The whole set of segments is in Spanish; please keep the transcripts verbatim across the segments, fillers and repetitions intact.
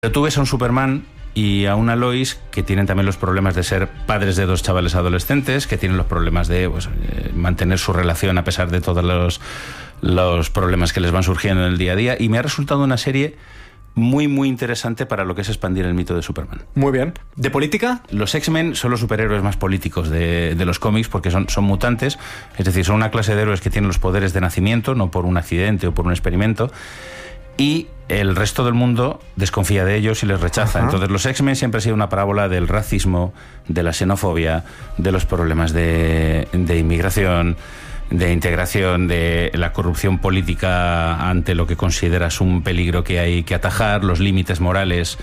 Pero tú ves a un Superman y a una Lois que tienen también los problemas de ser padres de dos chavales adolescentes, que tienen los problemas de pues, eh, mantener su relación a pesar de todos los, los problemas que les van surgiendo en el día a día, y me ha resultado una serie muy, muy interesante para lo que es expandir el mito de Superman. Muy bien. ¿De política? Los X-Men son los superhéroes más políticos de, de los cómics porque son, son mutantes, es decir, son una clase de héroes que tienen los poderes de nacimiento, no por un accidente o por un experimento, y el resto del mundo desconfía de ellos y les rechaza. Ajá. Entonces los X-Men siempre ha sido una parábola del racismo, de la xenofobia, de los problemas de, de inmigración, de integración, de la corrupción política ante lo que consideras un peligro que hay que atajar, los límites morales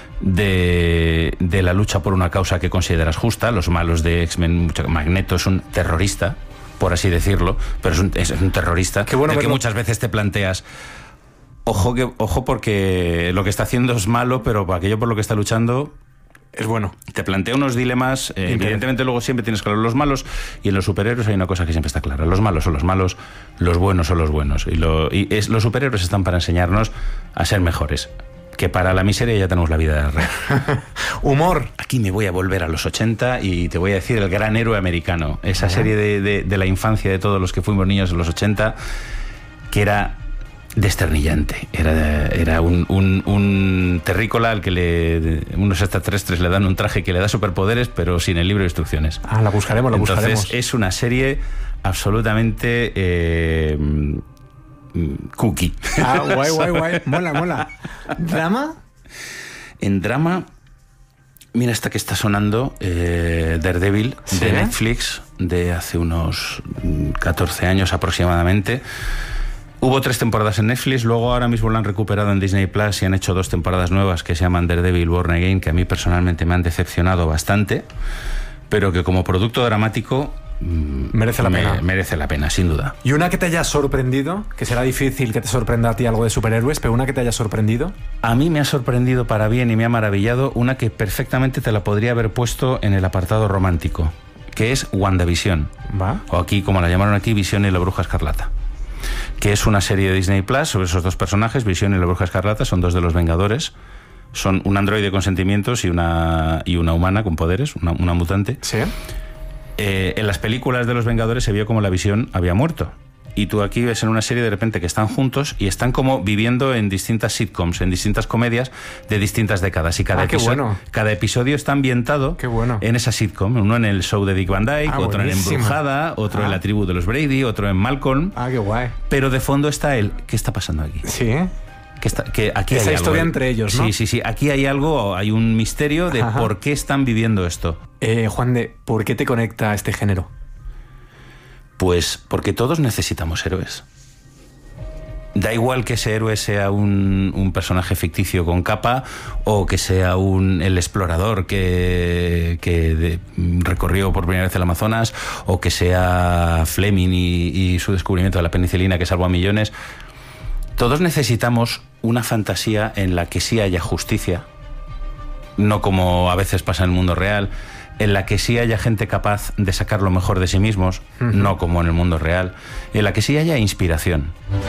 de, de la lucha por una causa que consideras justa. Los malos de X-Men, Magneto es un terrorista, por así decirlo, pero es un, es un terrorista. Qué bueno, del que muchas veces te planteas, ojo, que, ojo porque lo que está haciendo es malo, pero aquello por lo que está luchando es bueno. Te plantea unos dilemas. Eh, evidentemente luego siempre tienes claro los malos, y en los superhéroes hay una cosa que siempre está clara: los malos son los malos, los buenos son los buenos, y, lo, y es, los superhéroes están para enseñarnos a ser mejores, que para la miseria ya tenemos la vida real. Humor. Aquí me voy a volver a los ochenta y te voy a decir El Gran Héroe Americano, esa uh-huh. serie de, de, de la infancia de todos los que fuimos niños en los ochenta, que era desternillante. Era, era un, un, un terrícola al que le, unos extraterrestres le dan un traje que le da superpoderes, pero sin el libro de instrucciones. Ah, la buscaremos, la Entonces, buscaremos. Es una serie absolutamente eh, cookie. Ah, guay, guay, guay. Mola, mola. ¿Drama? En drama, mira esta que está sonando, eh, Daredevil, ¿sí? De Netflix, de hace unos catorce años aproximadamente. Hubo tres temporadas en Netflix, luego ahora mismo lo han recuperado en Disney Plus y han hecho dos temporadas nuevas que se llaman Daredevil Born Again, que a mí personalmente me han decepcionado bastante, pero que como producto dramático merece la me, pena. Merece la pena, sin duda. ¿Y una que te haya sorprendido? Que será difícil que te sorprenda a ti algo de superhéroes, pero una que te haya sorprendido. A mí me ha sorprendido para bien y me ha maravillado una que perfectamente te la podría haber puesto en el apartado romántico, que es WandaVision. ¿Va? O aquí, como la llamaron aquí, Visión y la Bruja Escarlata, que es una serie de Disney Plus sobre esos dos personajes. Visión y la Bruja Escarlata son dos de los Vengadores. Son un androide con sentimientos y una, y una humana con poderes, una, una mutante. Sí. Eh, en las películas de los Vengadores se vio como la Visión había muerto. Y tú aquí ves en una serie de repente que están juntos y están como viviendo en distintas sitcoms, en distintas comedias de distintas décadas. Y cada, ah, qué episodio, bueno. cada episodio está ambientado qué bueno. en esa sitcom. Uno en el show de Dick Van Dyke, ah, otro buenísimo. en Embrujada, otro ah. en La Tribu de los Brady, otro en Malcolm. Ah, qué guay. Pero de fondo está el ¿qué está pasando aquí? Sí. Que, está, que aquí esa hay historia algo, entre ellos, ¿no? Sí, sí, sí. Aquí hay algo, hay un misterio de Ajá. por qué están viviendo esto. Eh, Juan de, ¿por qué te conecta a este género? Pues porque todos necesitamos héroes. Da igual que ese héroe sea un, un personaje ficticio con capa, o que sea un, el explorador que, que de, recorrió por primera vez el Amazonas, o que sea Fleming y, y su descubrimiento de la penicilina que salvó a millones. Todos necesitamos una fantasía en la que sí haya justicia, no como a veces pasa en el mundo real, en la que sí haya gente capaz de sacar lo mejor de sí mismos, uh-huh. no como en el mundo real, en la que sí haya inspiración.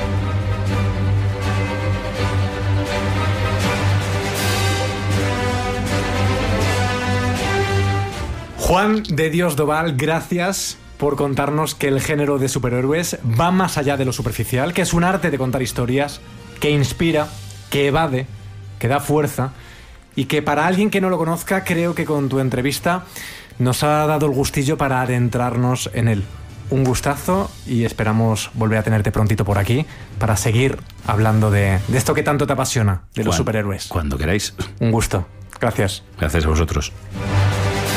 Juan de Dios Doval, gracias por contarnos que el género de superhéroes va más allá de lo superficial, que es un arte de contar historias, que inspira, que evade, que da fuerza, y que para alguien que no lo conozca, creo que con tu entrevista nos ha dado el gustillo para adentrarnos en él. Un gustazo y esperamos volver a tenerte prontito por aquí para seguir hablando de, de esto que tanto te apasiona, de los Cuando, superhéroes. Cuando queráis. Un gusto. Gracias. Gracias a vosotros.